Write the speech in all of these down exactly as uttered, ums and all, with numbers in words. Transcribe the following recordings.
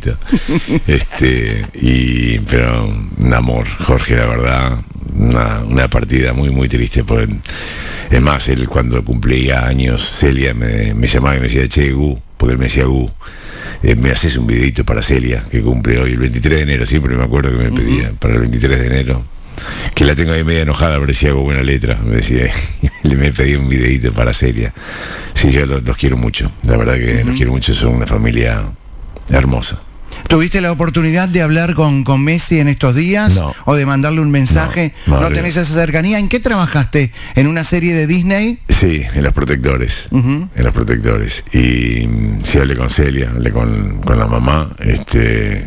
videíto. este, y, pero un amor, Jorge, la verdad, una, una partida muy, muy triste. Por, es más, él cuando cumplía años, Celia me, me llamaba y me decía, che, Gu, porque él me decía Gu. Eh, me haces un videito para Celia, que cumple hoy el veintitrés de enero, siempre me acuerdo que me pedía, uh-huh. para el veintitrés de enero, que la tengo ahí media enojada, pero decía con buena letra, me decía, le me pedía un videito para Celia. Sí, yo los, los quiero mucho, la verdad que uh-huh. los quiero mucho, son una familia hermosa. ¿Tuviste la oportunidad de hablar con, con Messi en estos días? No. ¿O de mandarle un mensaje? No, ¿No no tenés esa cercanía? ¿En qué trabajaste? ¿En una serie de Disney? Sí, en Los Protectores. Uh-huh. En Los Protectores. Y sí, hablé con Celia, hablé con, con la mamá. Este,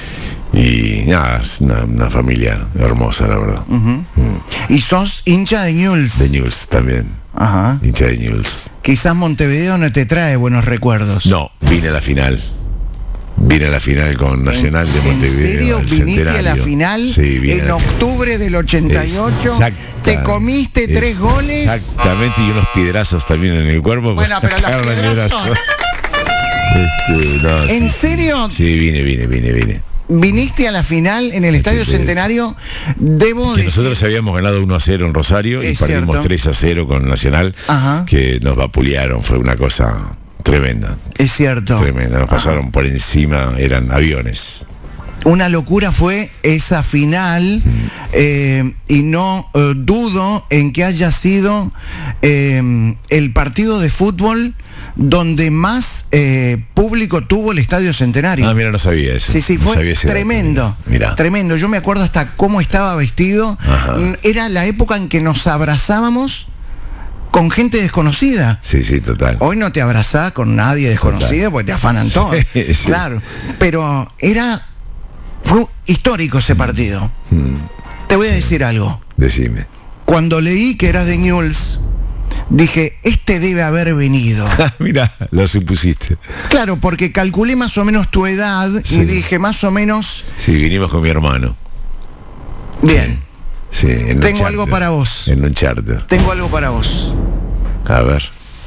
y nada, es una, una familia hermosa, la verdad. Uh-huh. Mm. ¿Y sos hincha de Newell's? De Newell's también. Ajá. Hincha de Newell's. Quizás Montevideo no te trae buenos recuerdos. No, vine a la final. Vine a la final con Nacional de Montevideo. ¿En serio? ¿Viniste centenario. a la final? Sí, en octubre del ochenta y ocho. ¿Te comiste tres goles? Exactamente, y unos piedrazos también en el cuerpo. Bueno, pero los piedrazos. Este, no, ¿En sí, serio? Sí, vine, vine, vine, vine. Viniste a la final en el Estadio Centenario. Debo que decir... nosotros habíamos ganado uno a cero en Rosario es y perdimos cierto. tres a cero con Nacional. Ajá. Que nos vapulearon, fue una cosa tremenda. Es cierto. Tremenda, nos pasaron Ajá. por encima, eran aviones. Una locura fue esa final mm. eh, y no eh, dudo en que haya sido eh, el partido de fútbol donde más eh, público tuvo el Estadio Centenario. Ah, mira, no sabía eso. Sí, sí, no fue tremendo. Mira. Tremendo. Yo me acuerdo hasta cómo estaba vestido. Ajá. Era la época en que nos abrazábamos con gente desconocida. Sí, sí, total. Hoy no te abrazás con nadie desconocido total. Porque te afanan todos. Sí, sí. Claro. Pero era... Fue histórico ese partido. Mm. Te voy a decir algo. Decime. Cuando leí que eras de Newell's, dije, este debe haber venido. Mira, lo supusiste. Claro, porque calculé más o menos tu edad sí. y dije, más o menos... Sí, vinimos con mi hermano. Bien. Sí, en Tengo charter. algo para vos. En un charter. Tengo algo para vos. A ver.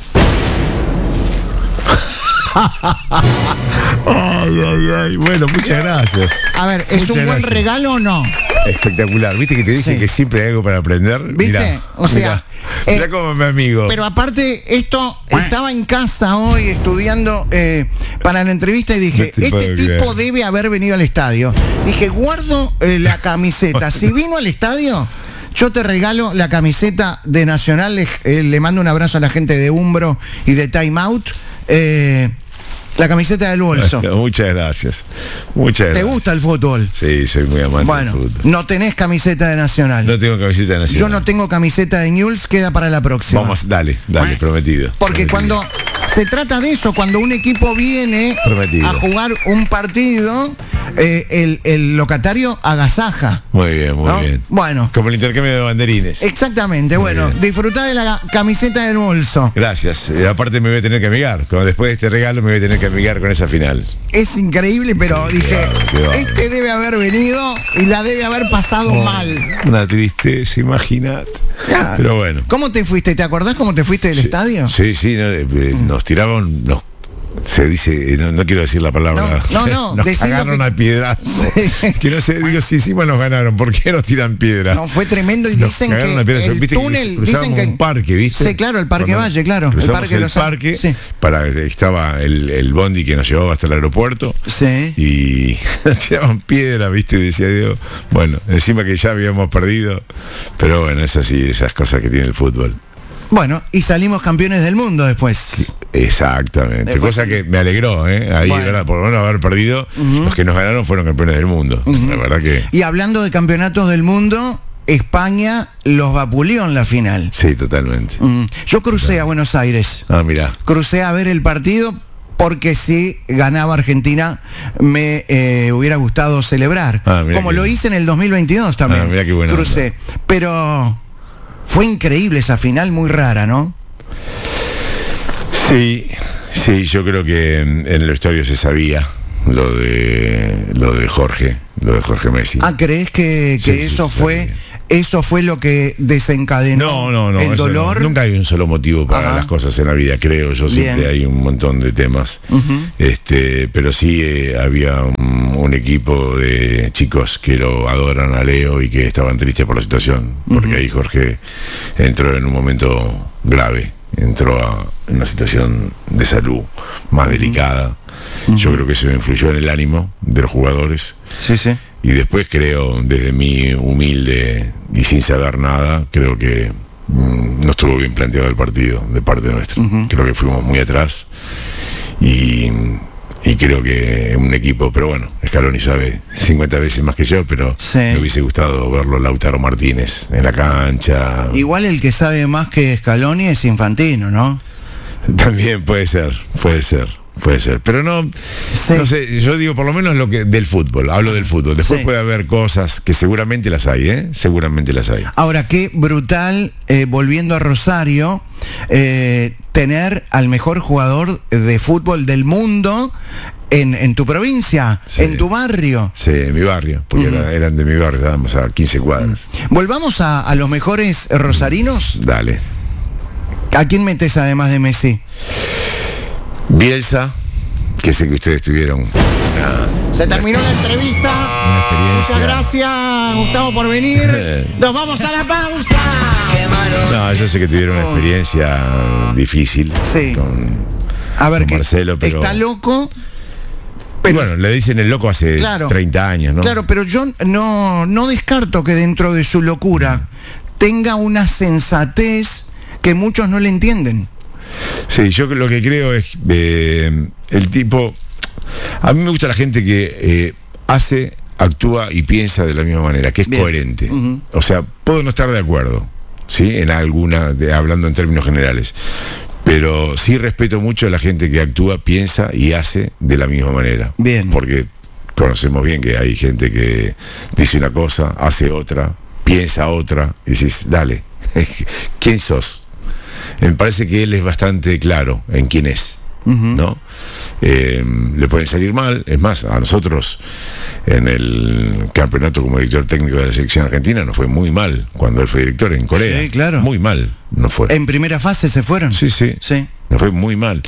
Ay, ay, ay. Bueno, muchas gracias. A ver, ¿es muchas un buen gracias. regalo o no? Espectacular. ¿Viste que te dije sí. que siempre hay algo para aprender? ¿Viste? Mirá, o sea, mirá, eh, mirá como mi amigo. Pero aparte, esto estaba en casa hoy estudiando eh, para la entrevista y dije, no este tipo creer. debe haber venido al estadio. Dije, guardo eh, la camiseta. Si vino al estadio, yo te regalo la camiseta de Nacional. Le, eh, le mando un abrazo a la gente de Umbro y de Time Out. Eh, La camiseta del bolso. Muchas gracias. Muchas gracias. ¿Te gusta el fútbol? Sí, soy muy amante bueno, del fútbol. No tenés camiseta de Nacional. No tengo camiseta de Nacional. Yo no tengo camiseta de Newell's, queda para la próxima. Vamos, dale, dale, bueno, prometido. Porque prometido. cuando se trata de eso, cuando un equipo viene prometido. a jugar un partido, eh, el, el locatario agasaja. Muy bien, muy ¿no? bien. Bueno. Como el intercambio de banderines. Exactamente, muy bueno. Bien. Disfrutá de la camiseta del bolso. Gracias. Eh, aparte me voy a tener que amigar. Como después de este regalo me voy a tener que amigar con esa final. Es increíble, pero sí, dije, claro, este debe haber venido y la debe haber pasado oh, mal. Una tristeza, imagínate. Ya. Pero bueno. ¿Cómo te fuiste? ¿Te acordás cómo te fuiste del sí, estadio? Sí, sí, no, eh, mm. nos tiraban, nos, se dice, no, no quiero decir la palabra. No, no, no. Nos cagaron que... a piedras. Sí. Que no sé, digo, sí, sí, bueno, nos ganaron. ¿Por qué nos tiran piedras? No, fue tremendo y nos dicen que el ¿viste túnel, que dicen que un parque, ¿viste? Sí, claro, el Parque Cuando Valle, claro. El parque, el los... parque sí. para estaba el, el bondi que nos llevaba hasta el aeropuerto. Sí. Y nos tiraban piedras, ¿viste? Decía Dios. Bueno, encima que ya habíamos perdido. Pero bueno, es así, esas cosas que tiene el fútbol. Bueno, y salimos campeones del mundo después. Exactamente, después, cosa que me alegró, ¿eh? Ahí, bueno. ¿verdad? Por lo menos haber perdido, uh-huh. los que nos ganaron fueron campeones del mundo. Uh-huh. La verdad que... Y hablando de campeonatos del mundo, España los vapuleó en la final. Sí, totalmente. Uh-huh. Yo crucé claro. a Buenos Aires. Ah, mirá. Crucé a ver el partido porque si ganaba Argentina me eh, hubiera gustado celebrar. Ah, como lo hice en el dos mil veintidós también. Ah, mirá qué buena crucé. Onda. Pero... Fue increíble esa final, muy rara, ¿no? Sí, sí, yo creo que en, en el estadio se sabía lo de lo de Jorge, lo de Jorge Messi. Ah, ¿crees que, que sí, eso sí, fue eso fue lo que desencadenó no, no, no, el dolor. No, nunca hay un solo motivo para Ajá. las cosas en la vida, creo yo. Siempre Bien. hay un montón de temas. Uh-huh. este, pero sí eh, había un, un equipo de chicos que lo adoran a Leo y que estaban tristes por la situación, porque uh-huh. ahí Jorge entró en un momento grave, entró a en una situación de salud más uh-huh. delicada. Uh-huh. Yo creo que eso influyó en el ánimo de los jugadores. Sí, sí. Y después creo, desde mi humilde y sin saber nada, creo que mmm, no estuvo bien planteado el partido de parte nuestra. Uh-huh. Creo que fuimos muy atrás y, y creo que un equipo, pero bueno, Scaloni sabe cincuenta veces más que yo, pero sí. me hubiese gustado verlo Lautaro Martínez en la cancha. Igual el que sabe más que Scaloni es Infantino, ¿no? También puede ser, puede ser. Puede ser, pero no, sí. no sé, yo digo por lo menos lo que del fútbol, hablo del fútbol. Después sí. puede haber cosas que seguramente las hay, ¿eh? Seguramente las hay. Ahora, qué brutal, eh, volviendo a Rosario, eh, tener al mejor jugador de fútbol del mundo en, en tu provincia, sí. en tu barrio. Sí, en mi barrio, porque uh-huh. era, eran de mi barrio, estábamos a quince cuadras. Uh-huh. Volvamos a, a los mejores rosarinos. Dale. ¿A quién metes además de Messi? Bielsa, que sé que ustedes tuvieron una, se terminó una, la entrevista. Una experiencia. Muchas gracias, Gustavo, por venir. Nos vamos a la pausa. No, yo sé que tuvieron una experiencia difícil. Sí. Con, a ver, con que Marcelo, pero está loco. Pero, bueno, le dicen el loco hace claro, treinta años, ¿no? Claro, pero yo no, no descarto que dentro de su locura tenga una sensatez que muchos no le entienden. Sí, yo lo que creo es eh, el tipo. A mí me gusta la gente que eh, hace, actúa y piensa de la misma manera, que es Bien. coherente. Uh-huh. O sea, puedo no estar de acuerdo, ¿sí? En alguna, de, hablando en términos generales. Pero sí respeto mucho a la gente que actúa, piensa y hace de la misma manera. Bien. Porque conocemos bien que hay gente que dice una cosa, hace otra, piensa otra, y dices, dale, ¿quién sos? Me parece que él es bastante claro en quién es, uh-huh. ¿no? Eh, le pueden salir mal, es más, a nosotros en el campeonato como director técnico de la selección argentina nos fue muy mal cuando él fue director en Corea. Sí, claro. Muy mal nos fue. ¿En primera fase se fueron? Sí, sí, sí. Nos fue muy mal.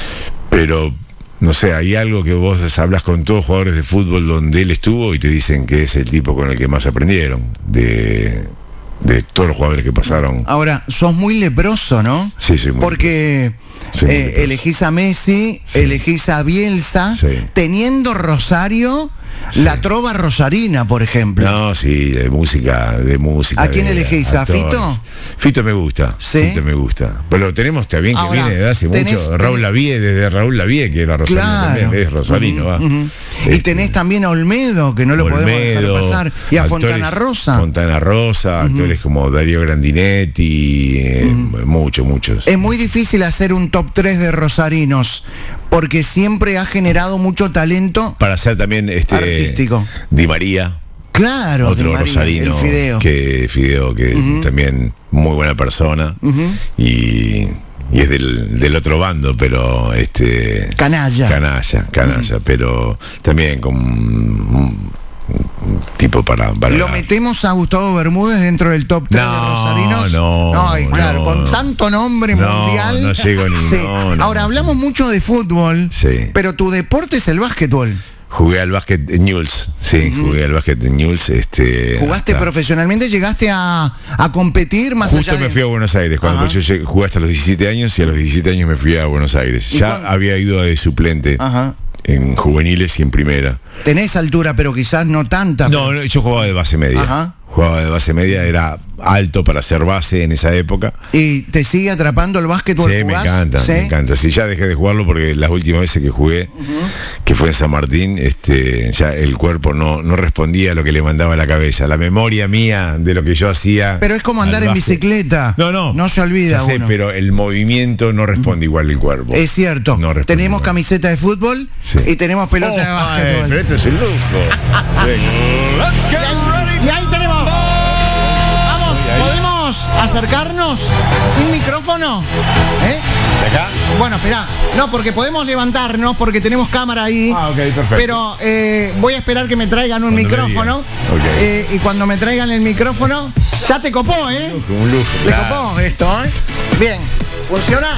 Pero, no sé, hay algo que vos hablas con todos los jugadores de fútbol donde él estuvo y te dicen que es el tipo con el que más aprendieron de... de todos los jugadores que pasaron. Ahora, sos muy leproso, ¿no? Sí, sí, muy porque sí, muy eh, elegís a Messi, sí. elegís a Bielsa, sí. teniendo Rosario, sí. la trova rosarina, por ejemplo. No, sí, de música, de música. ¿A quién de, elegís? ¿A Fito? Fito me gusta, ¿Sí? Fito me gusta. Pero tenemos también que Ahora, viene de hace tenés, mucho, Raúl Lavie, desde Raúl Lavie, que era rosarino claro. también, es rosarino, uh-huh, va. Uh-huh. Este, y tenés también a Olmedo, que no lo Olmedo, podemos dejar pasar, y a actores, Fontana Rosa. Fontana Rosa, uh-huh. actores como Darío Grandinetti, eh, uh-huh. muchos, muchos. Es muy difícil hacer un top tres de rosarinos, porque siempre ha generado mucho talento. Para hacer también este artístico. Di María. Claro, otro María, rosarino, el Fideo. que Fideo, que uh-huh. también muy buena persona, uh-huh. y, y es del, del otro bando, pero este canalla, canalla, canalla, uh-huh. pero también con un, un tipo para, para lo metemos a Gustavo Bermúdez dentro del top tres no, de rosarinos. No, no, y claro, no, con tanto nombre no, mundial. No llego ni. Sí. No, no. Ahora hablamos mucho de fútbol, sí. pero tu deporte es el básquetbol. Jugué al básquet en Newell's, sí, uh-huh. jugué al básquet en Newell's. Este, ¿Jugaste hasta... profesionalmente? ¿Llegaste a, a competir más Justo allá de...? me fui a Buenos Aires, cuando uh-huh. yo llegué, jugué hasta los diecisiete años y a los diecisiete años me fui a Buenos Aires. Ya cuando... había ido de suplente uh-huh. en juveniles y en primera. Tenés altura, pero quizás no tanta. No, no yo jugaba de base media. Uh-huh. Jugaba de base media, era alto para ser base en esa época. ¿Y te sigue atrapando el básquetbol? Sí, ¿jugás? me encanta, ¿Sí? me encanta. Sí, ya dejé de jugarlo porque las últimas veces que jugué, uh-huh. que fue en San Martín, este, ya el cuerpo no, no respondía a lo que le mandaba la cabeza. La memoria mía de lo que yo hacía. Pero es como andar en bicicleta. No, no. No se olvida sé, uno. Pero el movimiento no responde uh-huh. igual el cuerpo. Es cierto. No tenemos igual. Camiseta de fútbol sí. y tenemos pelota oh, de básquetbol. Ay, pero este es el lujo. Let's get ready. Y ahí tenemos. ¿Podemos acercarnos sin micrófono? ¿Eh? ¿De acá? Bueno, espera. No, porque podemos levantarnos porque tenemos cámara ahí. Ah, ok, perfecto. Pero eh, voy a esperar que me traigan un cuando micrófono. Okay. Eh, y cuando me traigan el micrófono, Ya te copó, ¿eh? Un lujo, un lujo. Te Claro. copó esto, ¿eh? Bien. ¿Funciona?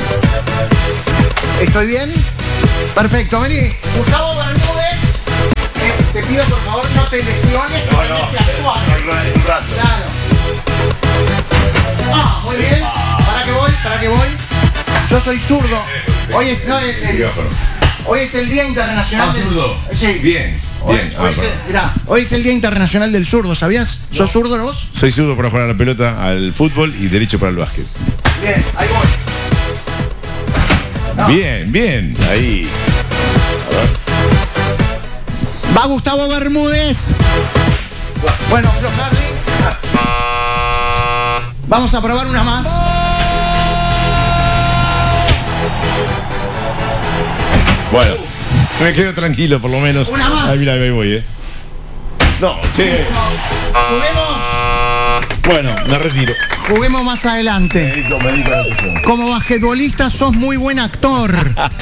¿Estoy bien? Perfecto, vení. Gustavo Bermúdez, eh, te pido por favor no te lesiones. No, porque no, tenés que actuar. un rato. Claro. Ah, muy bien. ¿Para qué voy? ¿Para qué voy? Yo soy zurdo. Hoy es, no, eh, eh, hoy es el Día Internacional Ah, del zurdo. Sí. Bien, Hoy, bien. hoy Ah, es el, perdón. mirá, hoy es el Día Internacional del Zurdo, ¿sabías? ¿Sos zurdo vos? Soy zurdo para jugar a la pelota, al fútbol y derecho para el básquet. Bien, ahí voy. No. Bien, bien. Ahí. Va Gustavo Bermúdez. Bueno, Flojardi. Vamos a probar una más. Bueno, me quedo tranquilo por lo menos. Una más. Ay, mira, ahí voy, eh. No, che. Juguemos, Bueno, me retiro. juguemos más adelante. Como basquetbolista sos muy buen actor.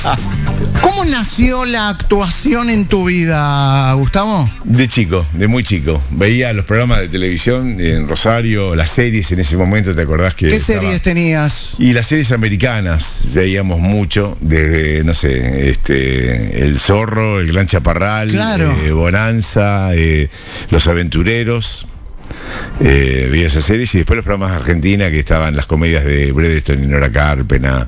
¿Cómo nació la actuación en tu vida, Gustavo? De chico, de muy chico. Veía los programas de televisión en Rosario, las series en ese momento, ¿te acordás que ¿Qué estaba? series tenías? Y las series americanas veíamos mucho, desde, no sé, este, El Zorro, El Gran Chaparral, Claro. eh, Bonanza, eh, Los Aventureros. Eh, veía esas series y después los programas de Argentina que estaban las comedias de Bredeston y Nora Carpena,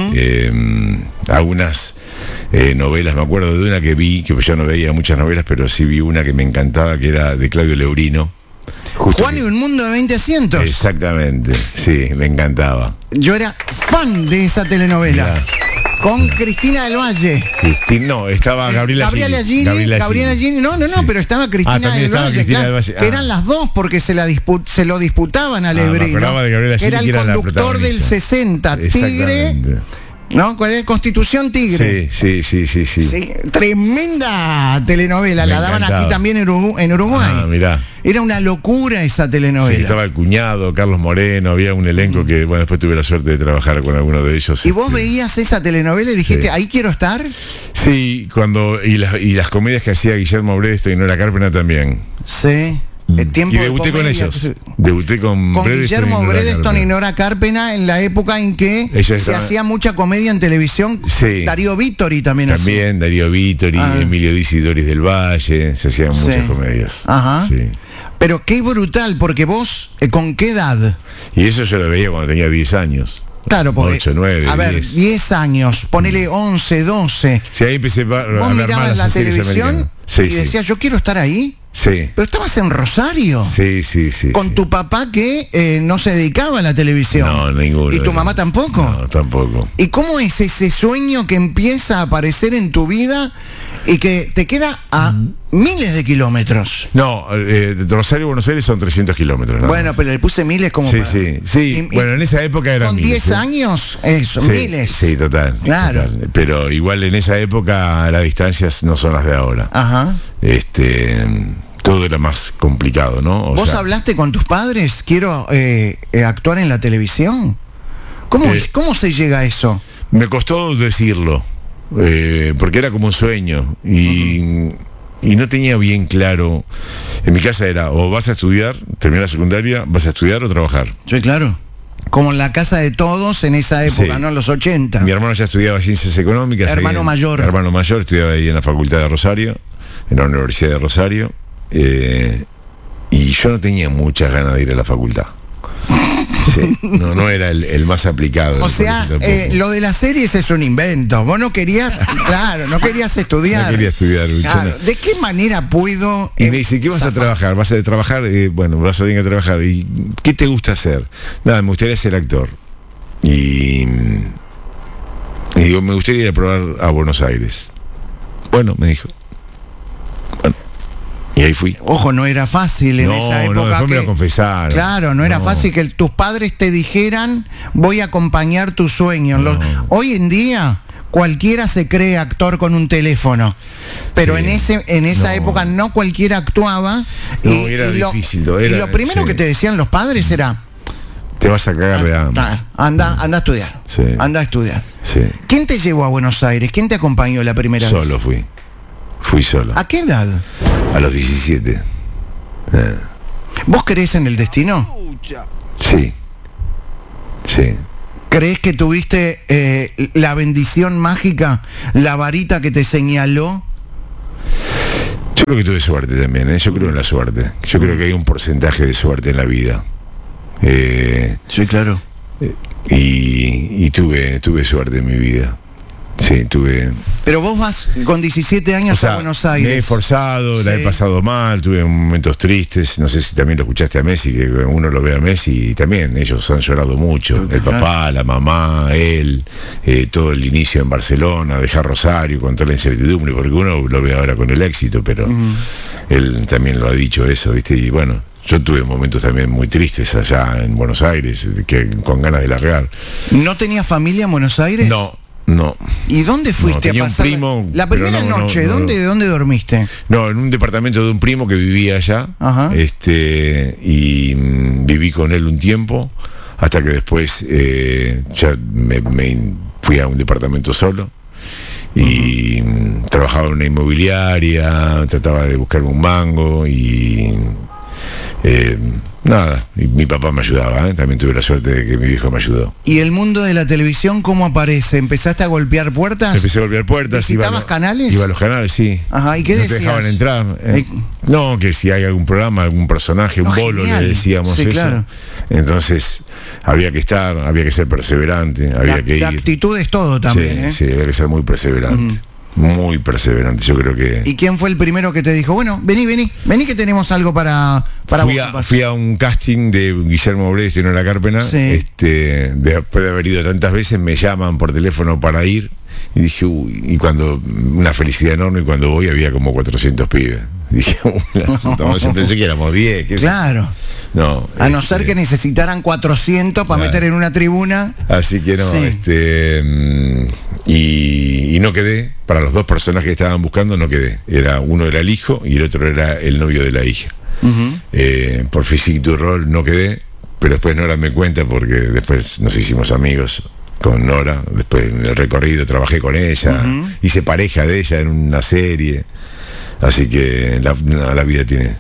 eh, algunas eh, novelas, me acuerdo de una que vi, que yo no veía muchas novelas, pero sí vi una que me encantaba, que era de Claudio Leurino. Justo Juan y que- un mundo de veinte asientos. Exactamente, sí, me encantaba. Yo era fan de esa telenovela. Mirá. Con Cristina del Valle. Cristina, no, estaba Gabriela, Gabriela Gini. Gini, Gabriela Gini, no, no, no, Sí. pero estaba Cristina Ah, también del estaba Valle, Cristina claro, del Valle. que Ah. eran las dos porque se la dispu- se lo disputaban a Ah, me Lebrino. acordaba de Gabriela Gini, Era el que era la conductor del protagonista. sesenta, Tigre, Exactamente. ¿no? ¿Cuál era? Constitución Tigre. Sí, sí, sí, sí, sí. Sí, tremenda telenovela, Me la daban encantaba. aquí también en Urugu- en Uruguay. Ah, mirá. Era una locura esa Sí, telenovela. estaba el cuñado, Carlos Moreno, había un elenco que, bueno, después tuve la suerte de trabajar con alguno de ellos. ¿Y vos este. veías esa telenovela y dijiste, Sí. ahí quiero estar? Sí, cuando, y las, y las comedias que hacía Guillermo Bresto y Nora Carpena también. Sí. El tiempo Y de debuté con comedia, ellos. que se- Debuté con, Con Bredeston Guillermo Nora Bredeston y Carpena. Nora Carpena en la época en que Ella se estaba- hacía mucha comedia en televisión. Sí. Darío Vittori también hacía. También Darío Vittori, Ah. Emilio Dizzi y Doris del Valle, se hacían Sí. muchas comedias. Ajá. Sí. Pero qué brutal, porque vos, eh, ¿con qué edad? Y eso yo lo veía cuando tenía diez años. Claro, porque. ocho, nueve, a ver, diez. diez años, ponele once, doce. Sí, ahí empecé a, a Vos ver más mirabas la las series televisión americanas. Sí, y sí. decías, yo quiero estar ahí. Sí, Pero estabas en Rosario. sí, sí, sí. Con sí. tu papá que eh, no se dedicaba a la televisión. No, ninguno. ¿Y tu mamá tampoco? No, tampoco. ¿Y cómo es ese sueño que empieza a aparecer en tu vida y que te queda a miles de kilómetros? No, eh, de Rosario a Buenos Aires son trescientos kilómetros. nada Bueno, más. pero le puse miles como Sí, para- sí, sí. Y- y Bueno, en esa época eran Con miles, diez ¿eh? años, eso, Sí, miles. Sí, total. Claro. total. Pero igual en esa época las distancias no son las de ahora. Ajá. Este, todo era más complicado, ¿no? O ¿Vos sea, hablaste con tus padres? Quiero eh, eh, actuar en la televisión. ¿Cómo, Eh, es- ¿Cómo se llega a eso? Me costó decirlo, eh, porque era como un sueño y, y no tenía bien claro. En mi casa era, o vas a estudiar, terminar la secundaria, vas a estudiar o trabajar. Sí, claro. Como en la casa de todos en esa época, Sí. ¿no? En los ochenta. Mi hermano ya estudiaba ciencias económicas. ahí Hermano en- mayor. Hermano mayor, estudiaba ahí en la Facultad de Rosario, en la Universidad de Rosario. eh, y yo no tenía muchas ganas de ir a la facultad. Sí, no, no era el, el más aplicado. O del sea, colegio tampoco. eh, lo de las series es un invento. Vos no querías, claro, no querías estudiar. No quería estudiar, yo Claro, no. ¿de qué manera puedo? Y eh, me dice, ¿qué vas a zafar? trabajar? ¿Vas a trabajar? Eh, bueno, vas a tener que trabajar. ¿Y qué te gusta hacer? Nada, me gustaría ser actor. Y, y digo, me gustaría ir a probar a Buenos Aires. Bueno, me dijo. Bueno, y ahí fui. Ojo, no era fácil en No, esa no, época. después me que- lo confesaron. Claro, no era No. fácil que tus padres te dijeran, voy a acompañar tu sueño. Los- No. hoy en día, cualquiera se cree actor con un teléfono. Pero Sí. en ese en esa No. época no cualquiera actuaba. No, era lo, difícil, lo y era, lo primero sí. que te decían los padres era, Te vas a cagar de hambre. "Ah, anda, anda a estudiar. Sí. Anda a estudiar. Sí. ¿Quién te llevó a Buenos Aires? ¿Quién te acompañó la primera Solo vez? fui. Fui solo. ¿A qué edad? A los diecisiete. Eh. ¿Vos creés en el destino? Sí. Sí. ¿Crees que tuviste eh, la bendición mágica, la varita que te señaló? Yo creo que tuve suerte también, ¿eh? Yo creo en la suerte. Yo creo que hay un porcentaje de suerte en la vida. Eh, sí, claro. Y, y tuve, tuve suerte en mi vida. Sí, tuve... Pero vos vas con diecisiete años, o sea, a Buenos Aires. Me he esforzado, sí. La he pasado mal, tuve momentos tristes. No sé si también lo escuchaste a Messi, que uno lo ve a Messi y también ellos han llorado mucho. El papá, la mamá, él, eh, todo el inicio en Barcelona, dejar Rosario con toda la incertidumbre, porque uno lo ve ahora con el éxito, pero uh-huh. Él también lo ha dicho eso, ¿viste? Y bueno, yo tuve momentos también muy tristes allá en Buenos Aires, que con ganas de largar. ¿No tenías familia en Buenos Aires? No. No. ¿Y dónde fuiste no, a pasar? Un primo, la primera no, noche, no, no, ¿dónde, ¿dónde dormiste? No, en un departamento de un primo que vivía allá. Ajá. Este, y mmm, viví con él un tiempo, hasta que después eh, ya me, me fui a un departamento solo. Y uh-huh. trabajaba en una inmobiliaria, trataba de buscarme un mango y... Eh, nada, y mi papá me ayudaba, ¿eh? También tuve la suerte de que mi viejo me ayudó. ¿Y el mundo de la televisión cómo aparece? ¿Empezaste a golpear puertas? Empecé a golpear puertas. ¿Visitabas iba canales? Iba a los canales, sí. Ajá, ¿y qué no decías? Te dejaban entrar. Eh, no, que si hay algún programa, algún personaje, un no, bolo, genial. Le decíamos sí, eso. Claro. Entonces, había que estar, había que ser perseverante, había la, que ir. La actitud es todo también, sí, ¿eh? Sí, había que ser muy perseverante. Uh-huh. Muy perseverante, yo creo que... ¿Y quién fue el primero que te dijo, bueno, vení, vení, vení que tenemos algo para, para fui, a, fui a un casting de Guillermo Brest y Nora Carpena, sí. este, después de haber ido tantas veces, me llaman por teléfono para ir, y dije, uy, y cuando, una felicidad enorme, y cuando voy había como cuatrocientos pibes. Dije, uy, yo pensé que éramos diez. Claro. No, a no este, ser que necesitaran cuatrocientos para claro. meter en una tribuna. Así que no, sí. este y, y no quedé. Para los dos personajes que estaban buscando no quedé. Era uno era el hijo y el otro era el novio de la hija. Uh-huh. Eh, por Physique du Rol no quedé, pero después Nora me cuenta porque después nos hicimos amigos con Nora. Después en el recorrido trabajé con ella, uh-huh. hice pareja de ella en una serie. Así que la, la vida tiene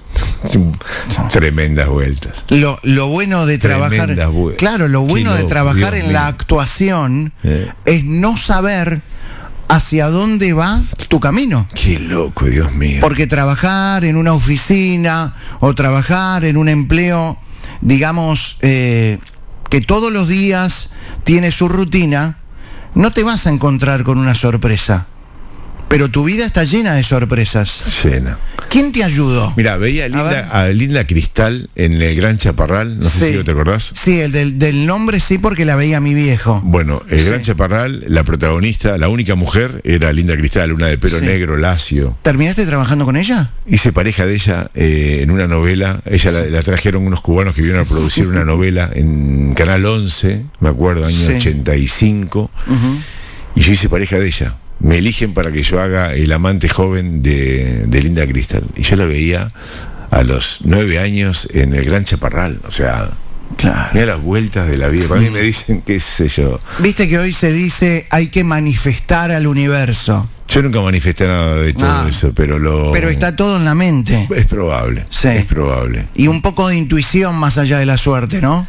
tremendas vueltas. Lo, lo bueno de trabajar, vu- claro, lo bueno loco, de trabajar Dios en mío. La actuación eh. es no saber hacia dónde va tu camino. Qué loco, Dios mío. Porque trabajar en una oficina o trabajar en un empleo, digamos, eh, que todos los días tiene su rutina, no te vas a encontrar con una sorpresa. Pero tu vida está llena de sorpresas. Llena. ¿Quién te ayudó? Mira, veía a Linda, a, a Linda Cristal en el Gran Chaparral, no sí. sé si te acordás. Sí, el del, del nombre sí, porque la veía mi viejo. Bueno, el sí. Gran Chaparral, la protagonista, la única mujer, era Linda Cristal, una de pelo sí. negro, lacio. ¿Terminaste trabajando con ella? Hice pareja de ella eh, en una novela. Ella sí. la, la trajeron unos cubanos que vinieron a producir sí. una novela en Canal once, me acuerdo, año sí. ochenta y cinco. Uh-huh. Y yo hice pareja de ella. Me eligen para que yo haga el amante joven de, de Linda Cristal. Y yo la veía a los nueve años en el Gran Chaparral. O sea, claro. Mira las vueltas de la vida. Para mí me dicen, qué sé yo. Viste que hoy se dice, hay que manifestar al universo. Yo nunca manifesté nada de todo ah, eso, pero lo... Pero está todo en la mente. Es probable, sí. es probable. Y un poco de intuición más allá de la suerte, ¿no?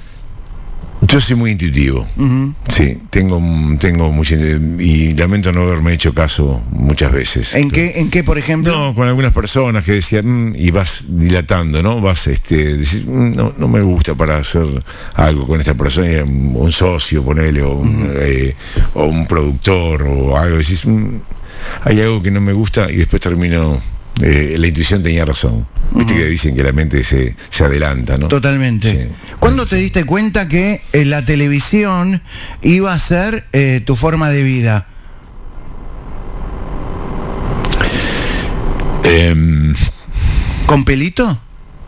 Yo soy muy intuitivo, uh-huh. sí, tengo, tengo mucho, y lamento no haberme hecho caso muchas veces. ¿En qué, en qué por ejemplo? No, con algunas personas que decían, mmm, y vas dilatando, ¿no? Vas, este, decir, mmm, no, no me gusta para hacer algo con esta persona, un socio, ponele, o un, uh-huh. eh, o un productor, o algo, decís, mmm, hay algo que no me gusta, y después termino... Eh, la intuición tenía razón. Viste uh-huh. que dicen que la mente se, se adelanta, ¿no? Totalmente. Sí. ¿Cuándo te diste cuenta que eh, la televisión iba a ser eh, tu forma de vida? Eh, ¿Con pelito?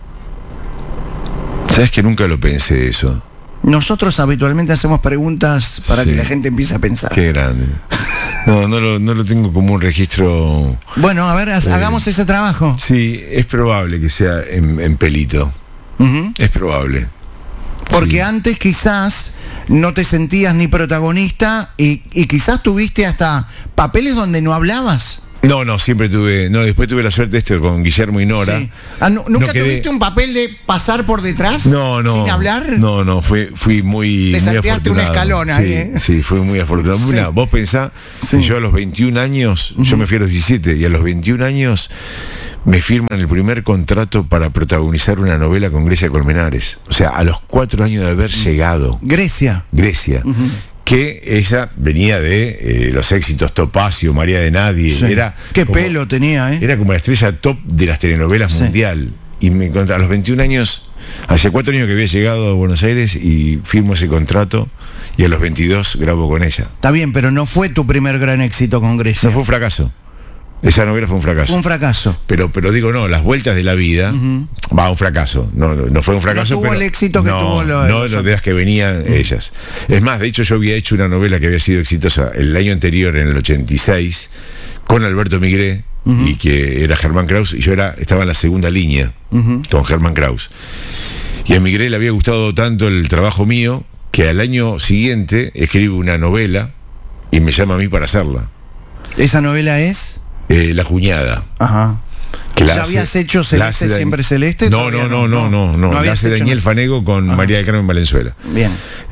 Sabes que nunca lo pensé eso. Nosotros habitualmente hacemos preguntas para sí. que la gente empiece a pensar. Qué grande. No, no lo, no lo tengo como un registro. Bueno, a ver, eh, hagamos ese trabajo. Sí, es probable que sea en, en pelito. Uh-huh. Es probable. Porque sí. antes quizás no te sentías ni protagonista y, y quizás tuviste hasta papeles donde no hablabas. No, no, siempre tuve. No, después tuve la suerte este con Guillermo y Nora. Sí. Ah, ¿Nunca no quedé... tuviste un papel de pasar por detrás? No, no. ¿Sin hablar? No, no, fui, fui muy. Te salteaste un escalón ahí, sí, ¿eh? Sí, fui muy afortunado. Sí. Una, vos pensás, sí. Yo a los veintiún años, uh-huh. yo me fui a los diecisiete, y a los veintiún años me firman el primer contrato para protagonizar una novela con Grecia Colmenares. O sea, a los cuatro años de haber llegado. Grecia. Grecia. Uh-huh. Que ella venía de eh, los éxitos Topacio, María de Nadie. Sí. Era Qué como, pelo tenía, ¿eh? Era como la estrella top de las telenovelas sí. mundial. Y me encontré a los veintiún años, hace cuatro años que había llegado a Buenos Aires y firmo ese contrato. Y a los veintidós grabo con ella. Está bien, pero no fue tu primer gran éxito con Grecia. No, fue un fracaso. Esa novela fue un fracaso. Fue un fracaso. Pero, pero digo, no, las vueltas de la vida, uh-huh. va, un fracaso. No, no, no fue un fracaso. No tuvo pero el éxito que no, tuvo lo, no, no de las que venían uh-huh. ellas. Es más, de hecho, yo había hecho una novela que había sido exitosa el año anterior, en el ochenta y seis, con Alberto Migré, uh-huh. y que era Germán Kraus, y yo era, estaba en la segunda línea uh-huh. con Germán Kraus. Y a Migré le había gustado tanto el trabajo mío que al año siguiente escribe una novela y me llama a mí para hacerla. ¿Esa novela es? Eh, La Cuñada. Ajá. Que ¿Ya habías hecho Celeste Dan... Siempre Celeste? No, no, no, no, no, no, no. no La hace Daniel no. Fanego con Ajá. María del Carmen Valenzuela. Bien.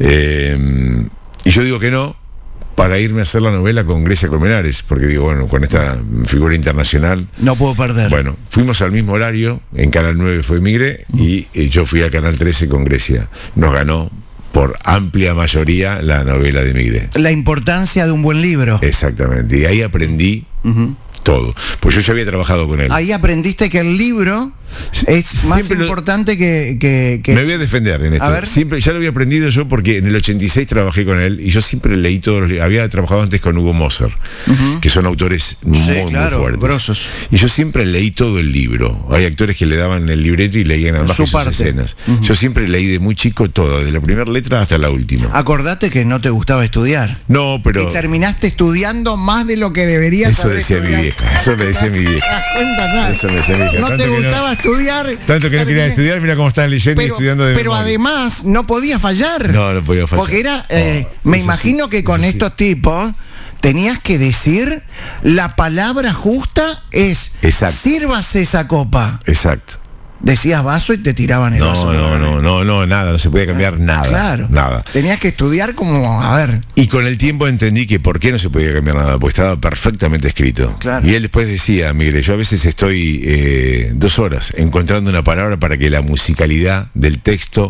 Eh, y yo digo que no, para irme a hacer la novela con Grecia Colmenares, porque digo, bueno, con esta figura internacional. No puedo perder. Bueno, fuimos al mismo horario, en Canal nueve fue Migré, mm. y eh, yo fui a Canal trece con Grecia. Nos ganó por amplia mayoría la novela de Migré. La importancia de un buen libro. Exactamente, y ahí aprendí uh-huh. todo. Pues yo ya había trabajado con él. Ahí aprendiste que el libro es Siempre más importante lo... que, que, que... Me voy a defender en esto. A ver. Siempre, ya lo había aprendido yo porque en el ochenta y seis trabajé con él y yo siempre leí todos los libros. Había trabajado antes con Hugo Moser, uh-huh. que son autores muy, sí, claro, muy fuertes. Grosos. Y yo siempre leí todo el libro. Hay actores que le daban el libreto y leían nada más sus escenas. Uh-huh. Yo siempre leí de muy chico todo, de la primera letra hasta la última. Acordate que no te gustaba estudiar. No, pero... Y terminaste estudiando más de lo que deberías Eso haber decía estudiado. mi vieja. Eso me decía mi vieja. Eso me decía mi vieja. No tanto te gustaba no, estudiar. Tanto que no quería estudiar, mira cómo estás leyendo pero, y estudiando de Pero memoria. además no podía fallar. No, no podía fallar. Porque era, eh, oh, me imagino sí, que con estos sí. tipos tenías que decir la palabra justa es Exacto. Sírvase esa copa. Exacto. Decías vaso y te tiraban el no, vaso. No, no, no, no, nada, no se podía cambiar ah, nada. Claro. Nada. Tenías que estudiar como, a ver. Y con el tiempo entendí que por qué no se podía cambiar nada, porque estaba perfectamente escrito. Claro. Y él después decía, Miguel, yo a veces estoy eh, dos horas encontrando una palabra para que la musicalidad del texto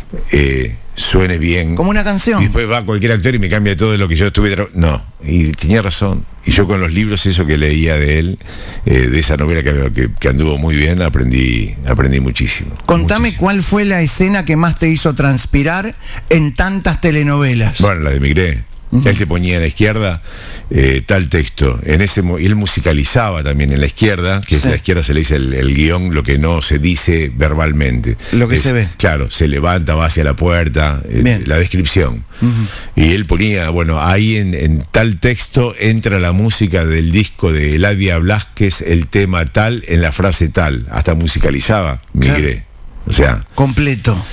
eh, suene bien. Como una canción. Y después va cualquier actor y me cambia todo lo que yo estuve tra- No, y tenía razón. Y yo con los libros, eso que leía de él, eh, de esa novela que, que, que anduvo muy bien, aprendí, aprendí muchísimo. Contame muchísimo. cuál fue la escena que más te hizo transpirar en tantas telenovelas. Bueno, la de Migré. Uh-huh. Él te ponía en la izquierda eh, tal texto. En ese y él musicalizaba también en la izquierda, que sí. En la izquierda se le dice el, el guión, lo que no se dice verbalmente. Lo que es, se ve. Claro, se levanta, va hacia la puerta, eh, la descripción. Uh-huh. Y él ponía, bueno, ahí en, en tal texto entra la música del disco de Eladia Blasquez, el tema tal, en la frase tal. Hasta musicalizaba Migré. Claro. O sea. Completo.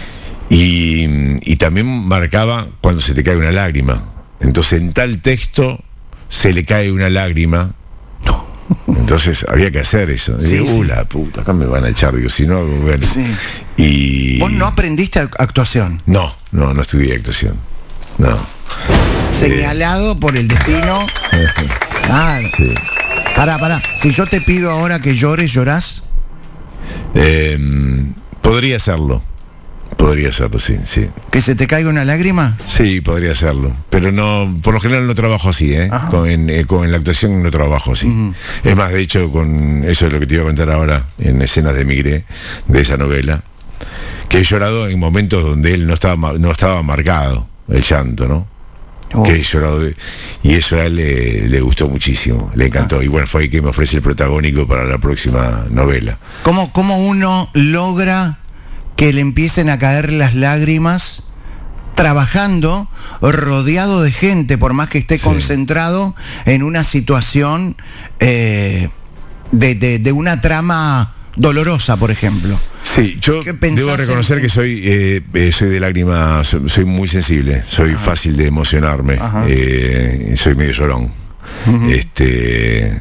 Y, y también marcaba cuando se te cae una lágrima. Entonces en tal texto se le cae una lágrima. Entonces había que hacer eso. Y sí, digo, uh, sí. la puta, acá me van a echar. Digo, si no, bueno. Sí. Y... ¿Vos no aprendiste actuación? No, no, no estudié actuación. No. Señalado eh. por el destino. Claro. Sí. Pará, pará. Si yo te pido ahora que llores, ¿llorás? Eh, podría hacerlo. Podría hacerlo, sí, sí. ¿Que se te caiga una lágrima? Sí, podría hacerlo. Pero no, por lo general no trabajo así, ¿eh? Con, en, eh, con en la actuación no trabajo así. Uh-huh. Es más, de hecho, con eso es lo que te iba a contar ahora, en escenas de Migré, de esa novela, que he llorado en momentos donde él no estaba, no estaba marcado, el llanto, ¿no? Oh. Que he llorado de, y eso a él le, le gustó muchísimo, le encantó. Ah. Y bueno, fue ahí que me ofrece el protagónico para la próxima novela. ¿Cómo, cómo uno logra que le empiecen a caer las lágrimas trabajando rodeado de gente, por más que esté sí. concentrado en una situación eh, de, de, de una trama dolorosa, por ejemplo? Sí, yo debo reconocer en... que soy eh, eh, soy de lágrimas, soy, soy muy sensible, soy Ajá. fácil de emocionarme, eh, soy medio llorón. Uh-huh. Este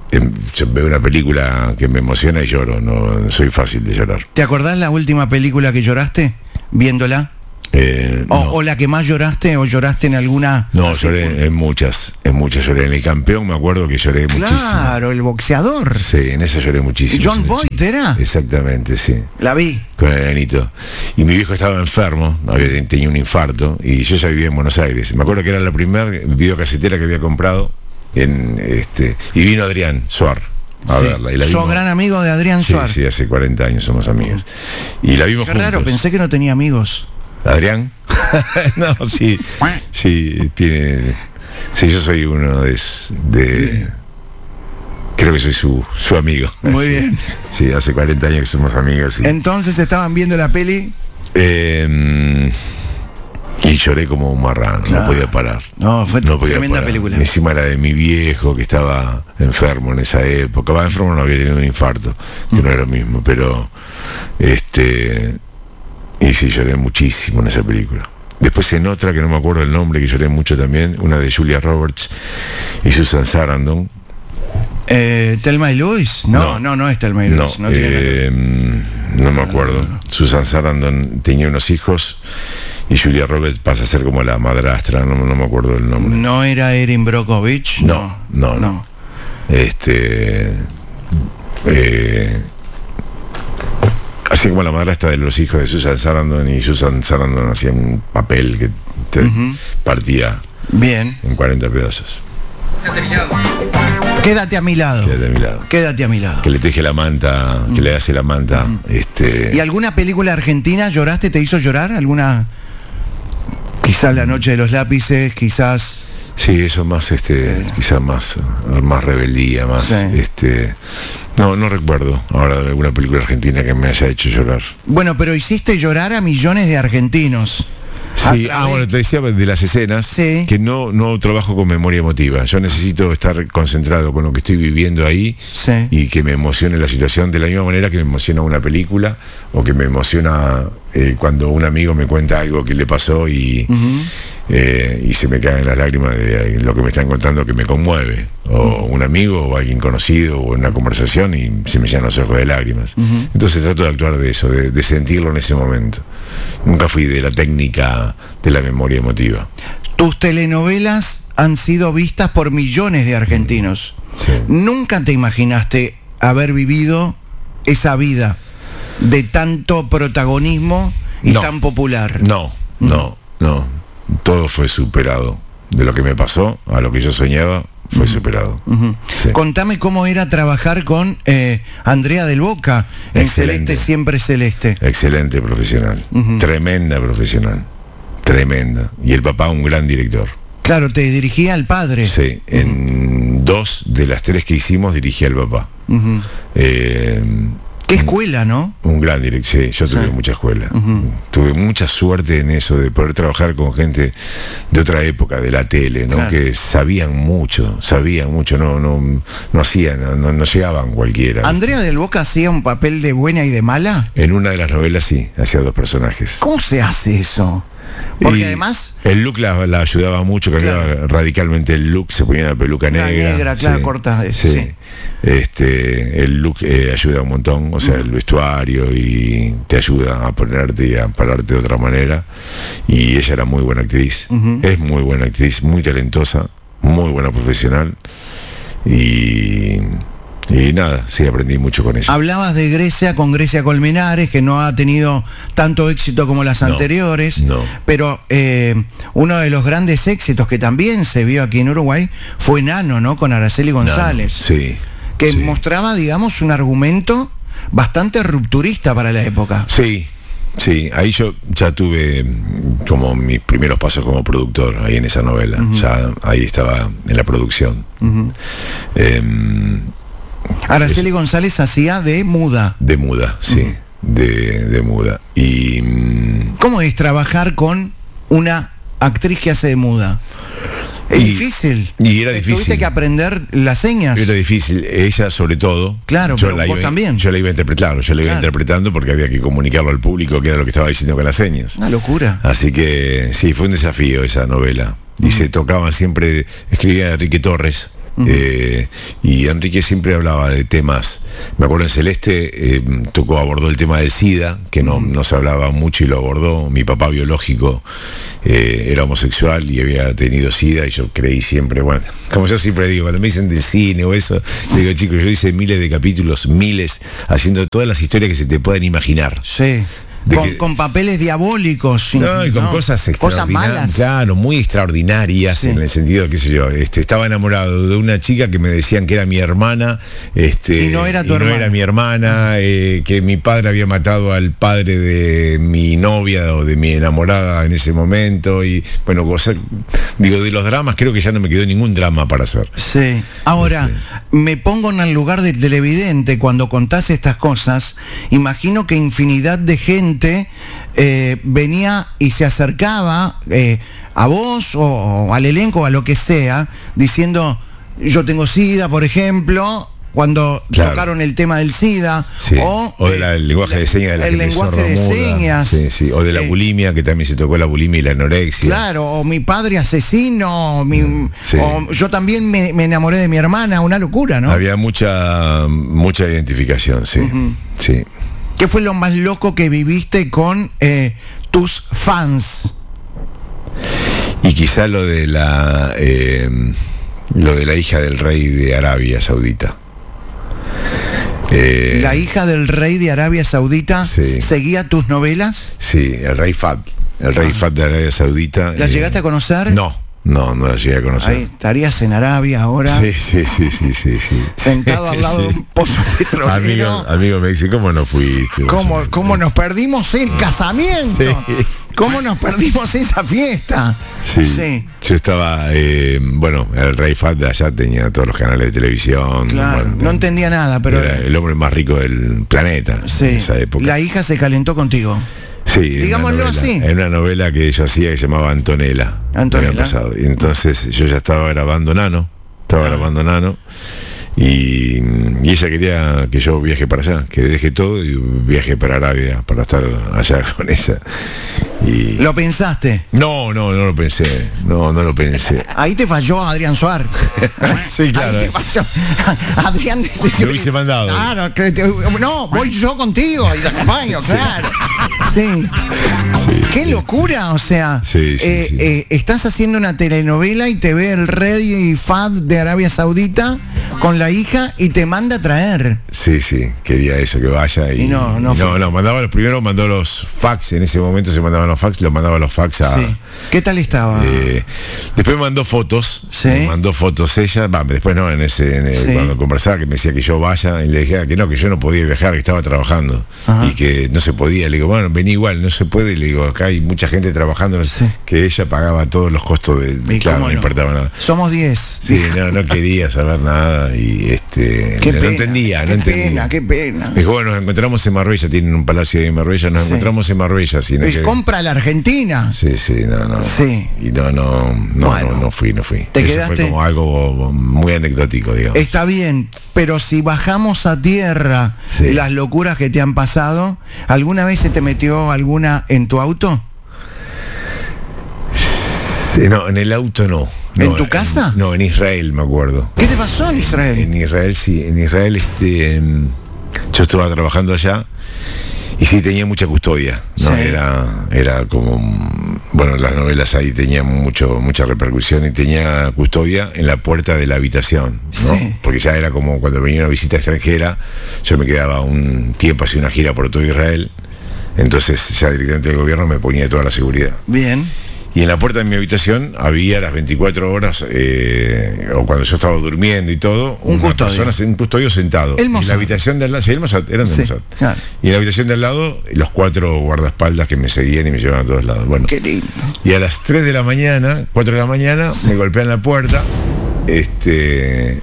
em, yo veo una película que me emociona y lloro, no soy fácil de llorar. ¿Te acordás la última película que lloraste viéndola? Eh, o, no. o la que más lloraste, o lloraste en alguna. No, lloré en, en muchas, en muchas lloré. En El Campeón me acuerdo que lloré claro, muchísimo. Claro, el boxeador. Sí, en esa lloré muchísimo. John Boyd era. Exactamente, sí. La vi. Con el enanito. Y mi viejo estaba enfermo, había, tenía un infarto, y yo ya vivía en Buenos Aires. Me acuerdo que era la primera videocasetera que había comprado en este. Y vino Adrián Suar a sí. verla. Y la ¿Sos vimos, gran amigo de Adrián sí, Suar? Sí, hace cuarenta años somos amigos. Y la vimos Qué juntos. raro, pensé que no tenía amigos. ¿Adrián? No, sí, sí, tiene. Sí, yo soy uno de. de sí. Creo que soy su, su amigo. Muy sí, bien. Sí, hace cuarenta años que somos amigos. Y, entonces estaban viendo la peli. Eh, y lloré como un marrano, claro. No podía parar. No, fue no podía tremenda parar. película. Encima la de mi viejo, que estaba enfermo en esa época. Va enfermo, no había tenido un infarto, que mm. no era lo mismo, pero. Este. Y sí, lloré muchísimo en esa película. Después en otra, que no me acuerdo el nombre, que lloré mucho también, una de Julia Roberts y Susan Sarandon. Eh, ¿Thelma y Louise? No, no, no, no es Thelma y Louise. No, no, eh, no me acuerdo. No. Susan Sarandon tenía unos hijos y Julia Roberts pasa a ser como la madrastra, no, no me acuerdo el nombre. ¿No era Erin Brockovich? No, no, no. no. Este... Eh, así como la madrastra de los hijos de Susan Sarandon, y Susan Sarandon hacía un papel que te uh-huh. partía bien en cuarenta pedazos. Quédate a mi lado. Quédate a mi lado. Quédate a mi lado. Que le teje la manta, uh-huh. que le hace la manta. Uh-huh. este... ¿Y alguna película argentina lloraste, te hizo llorar? ¿Alguna? Quizás La Noche de los Lápices, quizás... Sí, eso más, este, eh. quizás más, más rebeldía, más, sí. este, no, no recuerdo ahora de alguna película argentina que me haya hecho llorar. Bueno, pero hiciste llorar a millones de argentinos. Sí, ah, bueno, te decía de las escenas, sí. que no, no trabajo con memoria emotiva. Yo necesito estar concentrado con lo que estoy viviendo ahí, sí. y que me emocione la situación de la misma manera que me emociona una película, o que me emociona eh, cuando un amigo me cuenta algo que le pasó y, uh-huh. eh, y se me caen las lágrimas de lo que me están contando, que me conmueve. O uh-huh. un amigo o alguien conocido, o una conversación, y se me llenan los ojos de lágrimas. Uh-huh. Entonces trato de actuar de eso, de, de sentirlo en ese momento. Nunca fui de la técnica de la memoria emotiva. Tus telenovelas han sido vistas por millones de argentinos. Sí. ¿Nunca te imaginaste haber vivido esa vida de tanto protagonismo y no. tan popular? No, no, no. Todo fue superado. De lo que me pasó a lo que yo soñaba, fue uh-huh. superado. Uh-huh. Sí. Contame cómo era trabajar con eh, Andrea del Boca en Excelente. Celeste Siempre Celeste. Excelente profesional, uh-huh. tremenda profesional, tremenda. Y el papá, un gran director. Claro, te dirigía al padre. Sí, uh-huh. en dos de las tres que hicimos dirigía al papá. Uh-huh. Eh, Qué escuela, ¿no? Un gran director, sí, yo tuve sí. mucha escuela. Uh-huh. Tuve mucha suerte en eso, de poder trabajar con gente de otra época, de la tele, ¿no? Claro. Que sabían mucho, sabían mucho, no, no, no hacían, no, no llegaban cualquiera. ¿Andrea del Boca hacía un papel de buena y de mala? En una de las novelas sí, hacía dos personajes. ¿Cómo se hace eso? Porque y además... el look la, la ayudaba mucho, cambiaba claro. radicalmente el look, se ponía una peluca la negra. negra, claro, sí, corta. Sí. sí. Este, el look eh, ayuda un montón, o sea, uh-huh. el vestuario, y te ayuda a ponerte y a pararte de otra manera. Y ella era muy buena actriz, uh-huh. es muy buena actriz, muy talentosa, muy buena profesional. Y... Y nada, sí, aprendí mucho con ella. Hablabas de Grecia con Grecia Colmenares, que no ha tenido tanto éxito como las no, anteriores, no. pero eh, uno de los grandes éxitos que también se vio aquí en Uruguay fue Nano, ¿no? Con Araceli González. Nano, sí. Que sí. mostraba, digamos, un argumento bastante rupturista para la época. Sí. Sí, ahí yo ya tuve como mis primeros pasos como productor, ahí en esa novela. Uh-huh. Ya ahí estaba en la producción. Uh-huh. Eh, Araceli González hacía de muda. De muda, sí, uh-huh. de, de muda. Y ¿cómo es trabajar con una actriz que hace de muda? Es y, difícil. Y era difícil. Tuviste que aprender las señas. Era difícil. Ella sobre todo. Claro, yo pero la vos iba, también. Yo la iba interpretando, yo la iba claro. interpretando porque había que comunicarlo al público, que era lo que estaba diciendo con las señas. Una locura. Así que sí, fue un desafío esa novela. Y uh-huh. se tocaban siempre, escribía Enrique Torres, Uh-huh. eh, y Enrique siempre hablaba de temas. Me acuerdo en Celeste eh, tocó, abordó el tema del SIDA, que no, uh-huh. no se hablaba mucho y lo abordó. Mi papá biológico eh, era homosexual y había tenido SIDA, y yo creí siempre, bueno, como yo siempre digo, cuando me dicen del cine o eso, digo, chicos, yo hice miles de capítulos, miles, haciendo todas las historias que se te puedan imaginar. Sí. Con, que, con papeles diabólicos. No, y con ¿no? cosas cosas malas. Claro, muy extraordinarias, sí. En el sentido, qué sé yo, este, estaba enamorado de una chica que me decían que era mi hermana, este, y no era tu y hermana. No era mi hermana, eh, que mi padre había matado al padre de mi novia o de mi enamorada en ese momento, y bueno, cosa, digo, de los dramas creo que ya no me quedó ningún drama para hacer. Sí. Ahora, sí. me pongo en el lugar del televidente cuando contás estas cosas, imagino que infinidad de gente Eh, venía y se acercaba eh, a vos o, o al elenco, a lo que sea, diciendo, yo tengo SIDA, por ejemplo, cuando claro. tocaron el tema del SIDA, sí. o, o del eh, lenguaje de señas de la el lenguaje de señas, sí, sí. o de la eh, bulimia, que también se tocó la bulimia y la anorexia. Claro, o mi padre asesino, mi, sí. o yo también me, me enamoré de mi hermana, una locura, ¿no? Había mucha, mucha identificación, sí, uh-huh. sí. ¿Qué fue lo más loco que viviste con eh, tus fans? Y quizá lo de la eh, lo de la hija del rey de Arabia Saudita. Eh, ¿La hija del rey de Arabia Saudita sí. seguía tus novelas? Sí, el rey Fahd, el rey ah. Fahd de Arabia Saudita. ¿La eh, llegaste a conocer? No. No, no la llegué a conocer. Ahí estarías en Arabia ahora. Sí, sí, sí, sí, sí, sí. Sentado al lado sí. de un pozo petrolero. Amigo, amigo me dice, ¿cómo no fui? ¿Cómo, cómo nos perdimos el casamiento? Sí. ¿Cómo nos perdimos esa fiesta? Sí. sí. Yo estaba, eh, bueno, el rey Fahd de allá tenía todos los canales de televisión. Claro, bueno, no entendía nada, pero era el hombre más rico del planeta sí. en esa época. La hija se calentó contigo. Sí, digámoslo novela, así. En una novela que yo hacía que se llamaba Antonella. Antonella. Pasado. Y entonces yo ya estaba grabando Nano, estaba ah. grabando Nano, y, y ella quería que yo viaje para allá, que deje todo y viaje para Arabia, para estar allá con ella. Y... ¿Lo pensaste? No, no, no lo pensé. No, no lo pensé. Ahí te falló Adrián Suar. Sí, claro. Ahí te falló. Adrián te, te, te hubiese mandado. Claro, que te, no, voy yo contigo y te acompaño, sí. Claro. Sí. Sí. Qué sí. locura, o sea, sí, sí, eh, sí. Eh, estás haciendo una telenovela y te ve el rey Fahd de Arabia Saudita con la hija y te manda a traer. Sí, sí, quería eso, que vaya y, y no, no, y no, no, mandaba los primero mandó los fax, en ese momento se mandaban los fax, los mandaba los fax a. Sí. ¿Qué tal estaba? Eh, después me mandó fotos, ¿sí? Me mandó fotos ella, bah, después no, en ese, en el, sí. cuando conversaba que me decía que yo vaya, y le dije que no, que yo no podía viajar, que estaba trabajando. Ajá. Y que no se podía, le digo, bueno, vení igual, no se puede, y le digo, acá hay mucha gente trabajando, sí. que ella pagaba todos los costos de, de claro, no importaba nada. Somos diez. Sí, no, no quería saber nada y este qué no, pena, no entendía, qué no entendía. Pena, qué pena. Me dijo, bueno, nos encontramos en Marbella, tienen un palacio ahí en Marbella, nos sí. encontramos en Marbella. Si no que... compra la Argentina. Sí, sí, no, no. Sí. Y no, no, no, bueno, no, no fui, no fui. ¿Te Eso quedaste? Fue como algo muy anecdótico, digamos. Está bien, pero si bajamos a tierra sí. las locuras que te han pasado, ¿alguna vez se te metió alguna en tu auto? Sí, no, en el auto no. ¿En no, tu casa? En, no, en Israel me acuerdo. ¿Qué te pasó en Israel? En Israel sí, en Israel este, en, yo estaba trabajando allá y sí tenía mucha custodia, ¿no? Sí. Era, era como, bueno, las novelas ahí tenían mucho, mucha repercusión y tenía custodia en la puerta de la habitación, ¿no? Sí. Porque ya era como cuando venía una visita extranjera, yo me quedaba un tiempo, hacía una gira por todo Israel, entonces ya directamente el gobierno me ponía toda la seguridad. Bien. Y en la puerta de mi habitación había las veinticuatro horas, eh, o cuando yo estaba durmiendo y todo, un una custodio. persona, un custodio sentado. El y en la habitación de al lado, sí, el Mossad, eran de sí, Mossad. Claro. Y en la habitación de al lado, los cuatro guardaespaldas que me seguían y me llevaban a todos lados. Bueno, qué lindo. Y a las tres de la mañana, cuatro de la mañana, sí. me golpean la puerta, este,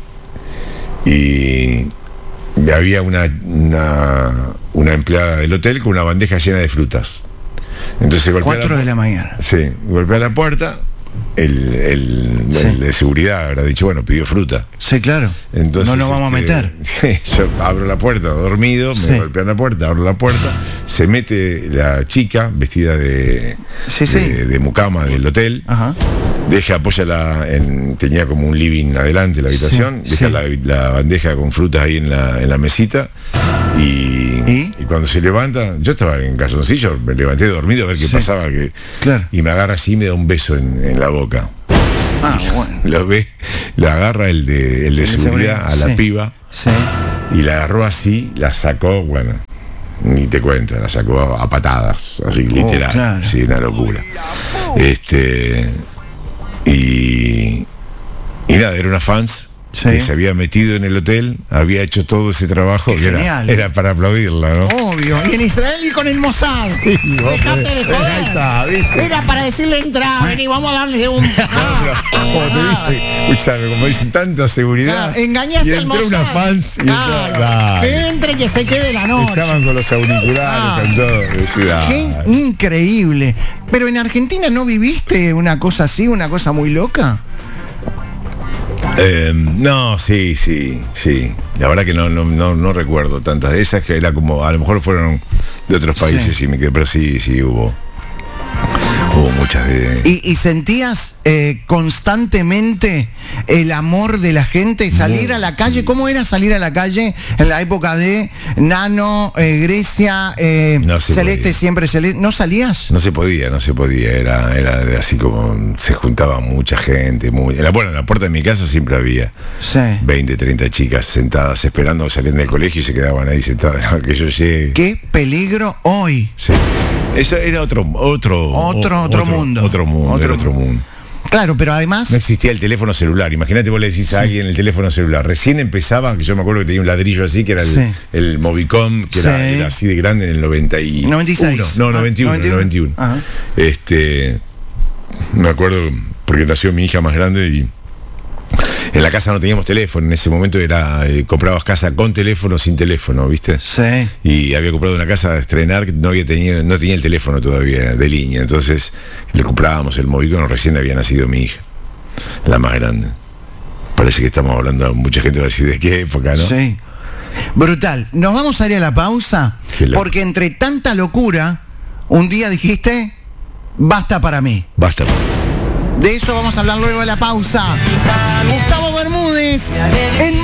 y había una, una, una empleada del hotel con una bandeja llena de frutas. Entonces golpea cuatro la, de la mañana. Sí, golpea la puerta, el, el, sí. el de seguridad habrá dicho, bueno, pidió fruta. Sí, claro. Entonces, no nos vamos este, a meter. Yo abro la puerta, dormido, me sí. golpean la puerta, abro la puerta, se mete la chica vestida de, sí, sí. de, de mucama del hotel. Ajá. Deja, apoya la, en, tenía como un living adelante la habitación, sí, deja sí. La, la bandeja con frutas ahí en la, en la mesita y, ¿Y? y cuando se levanta, yo estaba en calzoncillo, me levanté dormido a ver qué sí. pasaba, que, claro. y me agarra así y me da un beso en, en la boca. Ah, bueno. Lo ve, lo agarra el de, el de el seguridad, seguridad a la sí. piba sí. y la agarró así, la sacó, bueno, ni te cuento, la sacó a, a patadas, así literal, oh, claro. sí, una locura. Este... Y, y nada, era una fans sí. que se había metido en el hotel, había hecho todo ese trabajo que era, era para aplaudirla, ¿no? Obvio, y en Israel y con el Mossad. Sí, dejate de joder. Está, era para decirle entra, vení, vamos a darle un. Ah, como te dice, escuchame, como dicen, tanta seguridad. Ah, engañaste y al entró Mossad. Una fans y claro, entró, dale. Que entre, que se quede la noche. Estaban con los auriculares, ah, con todo. Decía, qué increíble. Pero en Argentina no viviste una cosa así, una cosa muy loca. Eh, no, sí, sí, sí. La verdad que no, no, no, no recuerdo tantas de esas, que era como, a lo mejor fueron de otros países, sí. Sí, pero sí, sí hubo. Hubo muchas de... ¿Y, y sentías eh, constantemente el amor de la gente? Salir no, a la calle, sí. ¿Cómo era salir a la calle en la época de Nano, eh, Grecia, eh, no Celeste, podía. Siempre Celeste? ¿No salías? No se podía, no se podía. Era, era de así como se juntaba mucha gente. Muy, en la, bueno, en la puerta de mi casa siempre había sí. veinte, treinta chicas sentadas esperando, salían del colegio y se quedaban ahí sentadas a que yo llegue. ¡Qué peligro hoy! Sí, sí. Eso era otro otro otro, otro, otro mundo. Otro mundo, otro, otro mundo. Claro, pero además... No existía el teléfono celular. Imagínate, vos le decís sí. a alguien el teléfono celular. Recién empezaba, que yo me acuerdo que tenía un ladrillo así, que era el, sí. el Movicom, que sí. era, era así de grande en el noventa y uno. noventa y seis. No, noventa y uno. noventa y uno. noventa y uno. Ajá. Este, me acuerdo, porque nació mi hija más grande y... En la casa no teníamos teléfono, en ese momento era eh, comprabas casa con teléfono, sin teléfono, ¿viste? Sí. Y había comprado una casa a estrenar que no había tenido, no tenía el teléfono todavía de línea, entonces le comprábamos el Movicom, recién había nacido mi hija, la más grande. Parece que estamos hablando, mucha gente va a decir de qué época, ¿no? Sí. Brutal. Nos vamos a ir a la pausa, porque entre tanta locura, un día dijiste, basta para mí. Basta para mí. De eso vamos a hablar luego de la pausa. Gustavo Bermúdez en